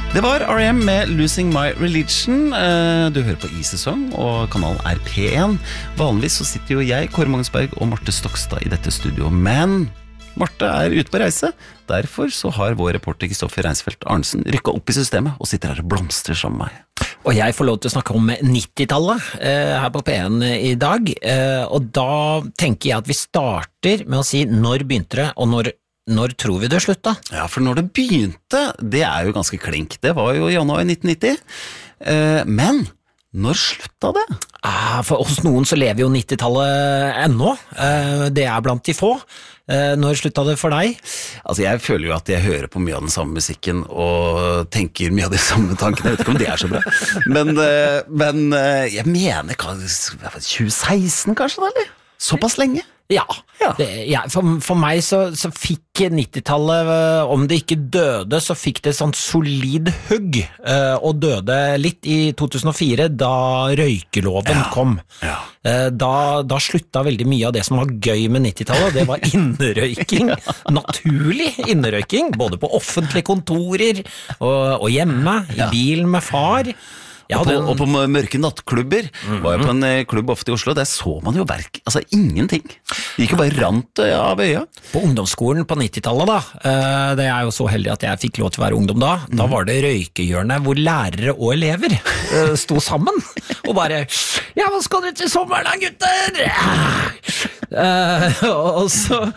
Det var R.E.M. med Losing My Religion. Du hører på I-sesong, og kanalen er P1. Vanligvis så sitter jo jeg, Kåre Magnusberg og Marte Stokstad i dette studio. Men Marte er ute på reise. Derfor så har vår reporter Kristoffer Reinsfeldt Arnesen rykket opp i systemet og sitter her og blomstrer sammen med meg. Og jeg får lov til å snakke om 90-tallet her på P1 i dag. Og da tenker jeg at vi starter med å si når begynte det, og når tror vi det slutta? Ja, for når det begynte, det er jo ganske klink. Det var jo i januar 1990. Men når slutta det? For oss noen så lever jo 90-tallet ennå. Det er blant de få. Når slutta det for deg? Altså, jeg føler jo at jeg hører på mye av den samme musikken og tenker mye av de samme tankene. Jeg vet ikke om det er så bra. Men jeg mener 2016 kanskje da, eller? Såpass lenge? Ja. For meg så fikk 90-tallet, om det ikke døde, så fikk det sånn solid hugg, og døde litt i 2004 da røykeloven kom. Ja. Da slutta veldig mye av det som var gøy med 90-tallet, det var innerøyking, naturlig innerøyking, både på offentlige kontorer og hjemme, i bilen med far. Og på mørke nattklubber. Var jeg på en klubb ofte i Oslo, der så man jo ingenting. Det gikk jo bare rant av øya. På ungdomsskolen på 90-tallet da, det er jo så heldig at jeg fikk lov til å være ungdom da var det røykehjørne hvor lærere og elever sto sammen, og bare, ja, hva skal dere til sommeren da, gutter? Og så